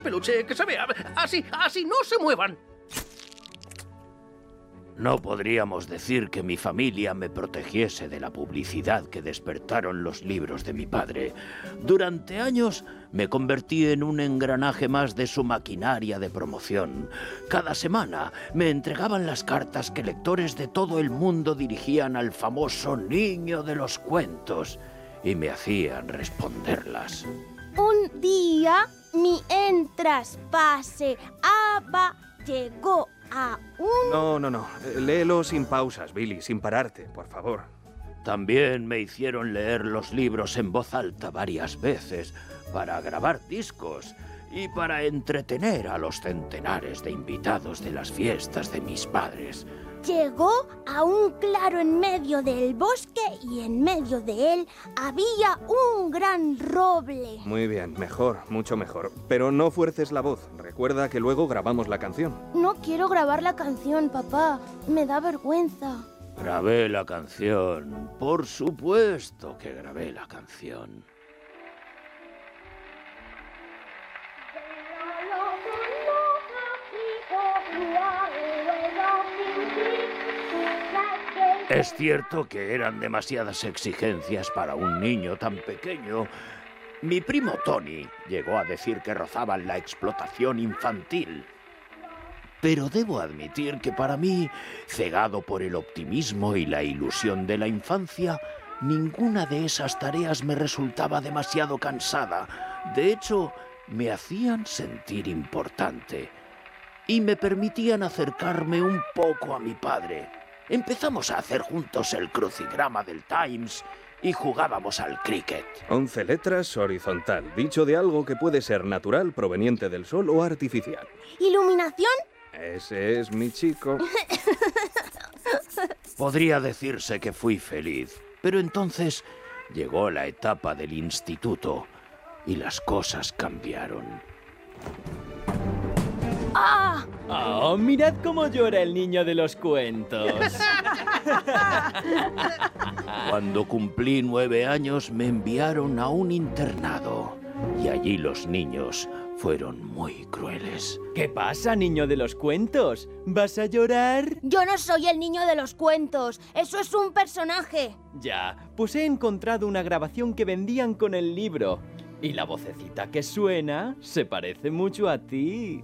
peluche, que se vea. Así, no se muevan. No podríamos decir que mi familia me protegiese de la publicidad que despertaron los libros de mi padre. Durante años me convertí en un engranaje más de su maquinaria de promoción. Cada semana me entregaban las cartas que lectores de todo el mundo dirigían al famoso niño de los cuentos y me hacían responderlas. Un día, mientras paseaba, llegó a un... No. Léelo sin pausas, Billy, sin pararte, por favor. También me hicieron leer los libros en voz alta varias veces para grabar discos y para entretener a los centenares de invitados de las fiestas de mis padres. Llegó a un claro en medio del bosque y en medio de él había un gran roble. Muy bien, mejor, mucho mejor. Pero no fuerces la voz. Recuerda que luego grabamos la canción. No quiero grabar la canción, papá. Me da vergüenza. Grabé la canción. Por supuesto que grabé la canción. Es cierto que eran demasiadas exigencias para un niño tan pequeño. Mi primo Tony llegó a decir que rozaban la explotación infantil. Pero debo admitir que para mí, cegado por el optimismo y la ilusión de la infancia, ninguna de esas tareas me resultaba demasiado cansada. De hecho, me hacían sentir importante y me permitían acercarme un poco a mi padre. Empezamos a hacer juntos el crucigrama del Times y jugábamos al cricket. 11 letras, horizontal. Dicho de algo que puede ser natural, proveniente del sol o artificial. ¿Iluminación? Ese es mi chico. Podría decirse que fui feliz, pero entonces llegó la etapa del instituto y las cosas cambiaron. ¡Ah! ¡Oh, mirad cómo llora el niño de los cuentos! Cuando cumplí 9 años me enviaron a un internado y allí los niños fueron muy crueles. ¿Qué pasa, niño de los cuentos? ¿Vas a llorar? Yo no soy el niño de los cuentos. Eso es un personaje. Ya, pues he encontrado una grabación que vendían con el libro. Y la vocecita que suena se parece mucho a ti.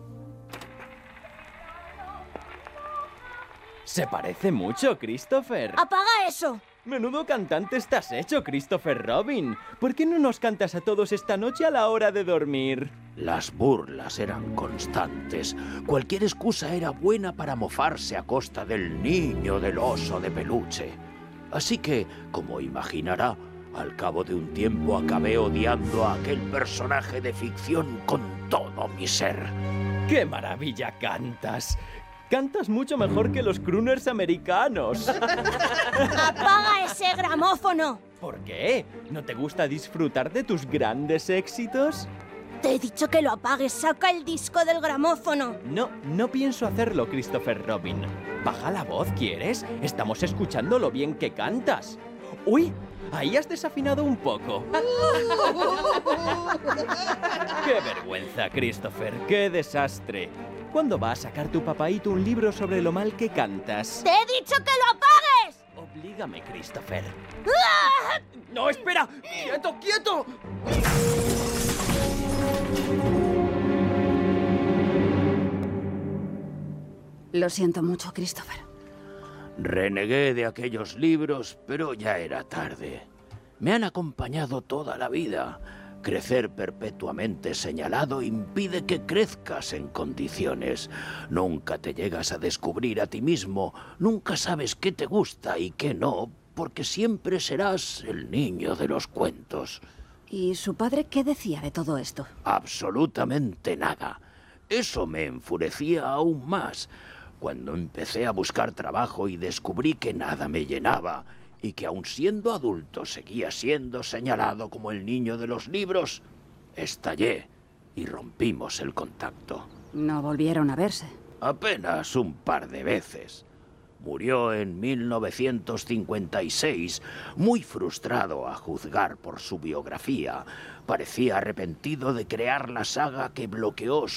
Se parece mucho, Christopher. ¡Apaga eso! Menudo cantante estás hecho, Christopher Robin. ¿Por qué no nos cantas a todos esta noche a la hora de dormir? Las burlas eran constantes. Cualquier excusa era buena para mofarse a costa del niño del oso de peluche. Así que, como imaginará, al cabo de un tiempo acabé odiando a aquel personaje de ficción con todo mi ser. ¡Qué maravilla cantas! Cantas mucho mejor que los crooners americanos. ¡Apaga ese gramófono! ¿Por qué? ¿No te gusta disfrutar de tus grandes éxitos? Te he dicho que lo apagues. Saca el disco del gramófono. No pienso hacerlo, Christopher Robin. Baja la voz, ¿quieres? Estamos escuchando lo bien que cantas. ¡Uy! Ahí has desafinado un poco. ¡Qué vergüenza, Christopher! ¡Qué desastre! ¿Cuándo va a sacar tu papaíto un libro sobre lo mal que cantas? ¡Te he dicho que lo apagues! Oblígame, Christopher. ¡Ah! ¡No, espera! ¡Quieto, quieto! Lo siento mucho, Christopher. Renegué de aquellos libros, pero ya era tarde. Me han acompañado toda la vida. Crecer perpetuamente señalado impide que crezcas en condiciones. Nunca te llegas a descubrir a ti mismo, nunca sabes qué te gusta y qué no, porque siempre serás el niño de los cuentos. ¿Y su padre qué decía de todo esto? Absolutamente nada. Eso me enfurecía aún más. Cuando empecé a buscar trabajo y descubrí que nada me llenaba, y que aun siendo adulto seguía siendo señalado como el niño de los libros, estallé y rompimos el contacto. No volvieron a verse. Apenas un par de veces. Murió en 1956, muy frustrado a juzgar por su biografía. Parecía arrepentido de crear la saga que bloqueó